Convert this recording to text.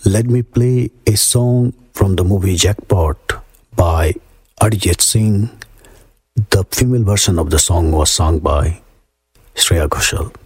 Let me play a song from the movie Jackpot by Arijit Singh. The female version of the song was sung by Shreya Ghoshal.